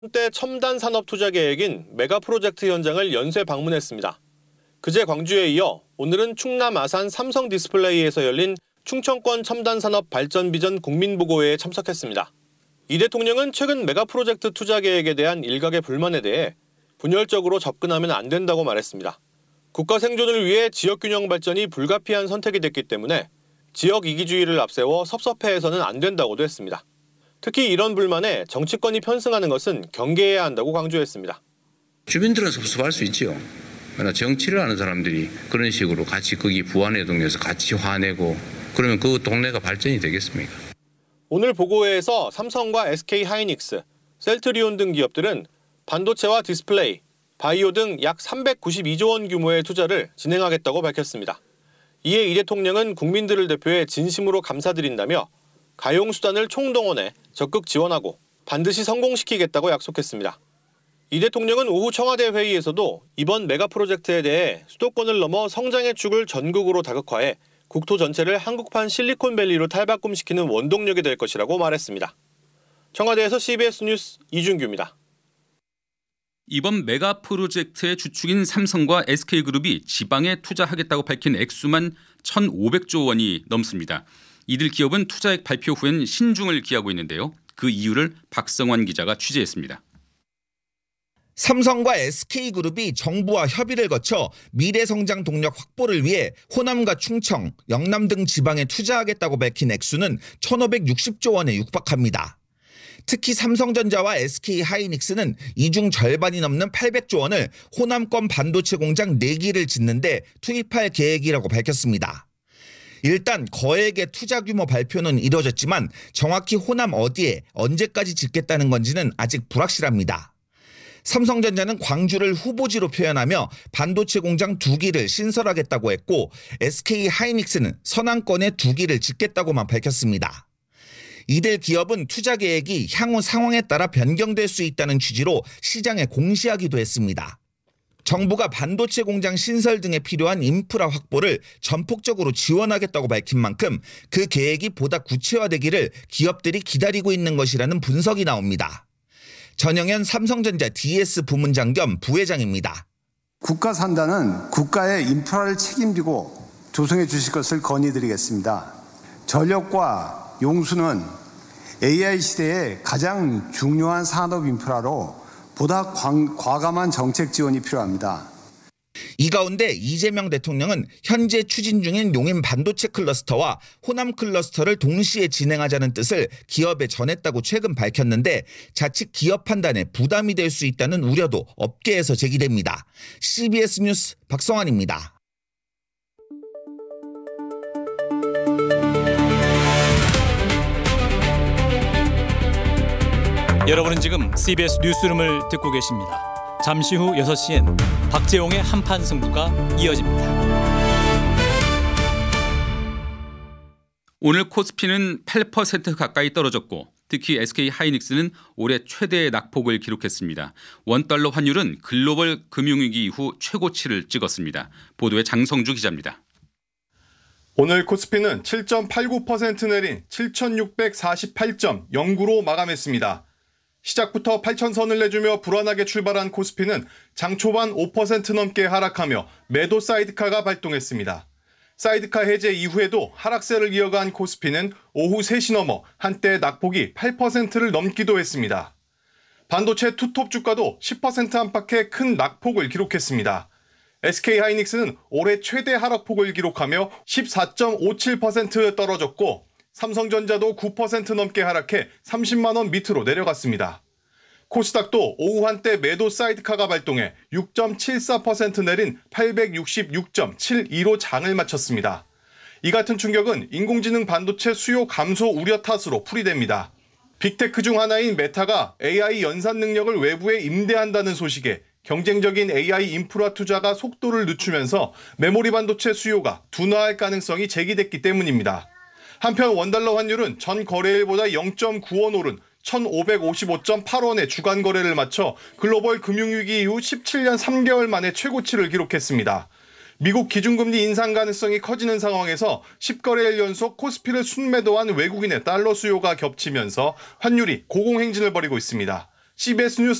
한때 첨단 산업 투자 계획인 메가 프로젝트 현장을 연쇄 방문했습니다. 그제 광주에 이어 오늘은 충남 아산 삼성 디스플레이에서 열린 충청권 첨단 산업 발전 비전 국민보고회에 참석했습니다. 이 대통령은 최근 메가 프로젝트 투자 계획에 대한 일각의 불만에 대해 분열적으로 접근하면 안 된다고 말했습니다. 국가 생존을 위해 지역 균형 발전이 불가피한 선택이 됐기 때문에 지역 이기주의를 앞세워 섭섭해해서는 안 된다고도 했습니다. 특히 이런 불만에 정치권이 편승하는 것은 경계해야 한다고 강조했습니다. 주민들은 섭섭할 수 있지요. 그러나 정치를 하는 사람들이 그런 식으로 같이 거기 부안의 동네에서 같이 화내고 그러면 그 동네가 발전이 되겠습니까? 오늘 보고회에서 삼성과 SK하이닉스, 셀트리온 등 기업들은 반도체와 디스플레이, 바이오 등 약 392조 원 규모의 투자를 진행하겠다고 밝혔습니다. 이에 이 대통령은 국민들을 대표해 진심으로 감사드린다며 가용수단을 총동원해 적극 지원하고 반드시 성공시키겠다고 약속했습니다. 이 대통령은 오후 청와대 회의에서도 이번 메가 프로젝트에 대해 수도권을 넘어 성장의 축을 전국으로 다극화해 국토 전체를 한국판 실리콘밸리로 탈바꿈시키는 원동력이 될 것이라고 말했습니다. 청와대에서 CBS 뉴스 이준규입니다. 이번 메가 프로젝트의 주축인 삼성과 SK그룹이 지방에 투자하겠다고 밝힌 액수만 1,500조 원이 넘습니다. 이들 기업은 투자액 발표 후엔 신중을 기하고 있는데요. 그 이유를 박성환 기자가 취재했습니다. 삼성과 SK그룹이 정부와 협의를 거쳐 미래성장 동력 확보를 위해 호남과 충청, 영남 등 지방에 투자하겠다고 밝힌 액수는 1,560조 원에 육박합니다. 특히 삼성전자와 SK하이닉스는 이 중 절반이 넘는 800조 원을 호남권 반도체 공장 4기를 짓는데 투입할 계획이라고 밝혔습니다. 일단 거액의 투자 규모 발표는 이뤄졌지만 정확히 호남 어디에 언제까지 짓겠다는 건지는 아직 불확실합니다. 삼성전자는 광주를 후보지로 표현하며 반도체 공장 2기를 신설하겠다고 했고 SK하이닉스는 서남권에 2기를 짓겠다고만 밝혔습니다. 이들 기업은 투자 계획이 향후 상황에 따라 변경될 수 있다는 취지로 시장에 공시하기도 했습니다. 정부가 반도체 공장 신설 등에 필요한 인프라 확보를 전폭적으로 지원하겠다고 밝힌 만큼 그 계획이 보다 구체화되기를 기업들이 기다리고 있는 것이라는 분석이 나옵니다. 전영현 삼성전자 DS 부문장 겸 부회장입니다. 국가 산다는 국가의 인프라를 책임지고 조성해 주실 것을 건의드리겠습니다. 전력과 용수는 AI 시대의 가장 중요한 산업 인프라로 보다 과감한 정책 지원이 필요합니다. 이 가운데 이재명 대통령은 현재 추진 중인 용인 반도체 클러스터와 호남 클러스터를 동시에 진행하자는 뜻을 기업에 전했다고 최근 밝혔는데 자칫 기업 판단에 부담이 될 수 있다는 우려도 업계에서 제기됩니다. CBS 뉴스 박성환입니다. 여러분은 지금 CBS 뉴스룸을 듣고 계십니다. 잠시 후 6시엔 박재홍의 한판 승부가 이어집니다. 오늘 코스피는 8% 가까이 떨어졌고 특히 SK하이닉스는 올해 최대의 낙폭을 기록했습니다. 원달러 환율은 글로벌 금융위기 이후 최고치를 찍었습니다. 보도에 장성주 기자입니다. 오늘 코스피는 7.89% 내린 7,648.09로 마감했습니다. 시작부터 8,000선을 내주며 불안하게 출발한 코스피는 장 초반 5% 넘게 하락하며 매도 사이드카가 발동했습니다. 사이드카 해제 이후에도 하락세를 이어간 코스피는 오후 3시 넘어 한때 낙폭이 8%를 넘기도 했습니다. 반도체 투톱 주가도 10% 안팎의 큰 낙폭을 기록했습니다. SK하이닉스는 올해 최대 하락폭을 기록하며 14.57% 떨어졌고 삼성전자도 9% 넘게 하락해 30만 원 밑으로 내려갔습니다. 코스닥도 오후 한때 매도 사이드카가 발동해 6.74% 내린 866.72로 장을 마쳤습니다. 이 같은 충격은 인공지능 반도체 수요 감소 우려 탓으로 풀이됩니다. 빅테크 중 하나인 메타가 AI 연산 능력을 외부에 임대한다는 소식에 경쟁적인 AI 인프라 투자가 속도를 늦추면서 메모리 반도체 수요가 둔화할 가능성이 제기됐기 때문입니다. 한편 원달러 환율은 전 거래일보다 0.9원 오른 1,555.8원의 주간 거래를 마쳐 글로벌 금융위기 이후 17년 3개월 만에 최고치를 기록했습니다. 미국 기준금리 인상 가능성이 커지는 상황에서 10거래일 연속 코스피를 순매도한 외국인의 달러 수요가 겹치면서 환율이 고공행진을 벌이고 있습니다. CBS 뉴스